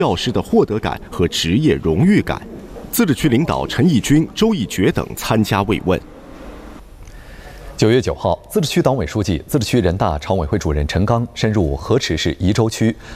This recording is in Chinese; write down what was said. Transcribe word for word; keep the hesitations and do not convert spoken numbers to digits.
教师的获得感和职业荣誉感。自治区领导陈义军、周义觉等参加慰问。 九月九号，自治区党委书记、自治区人大常委会主任陈刚深入河池市宜州区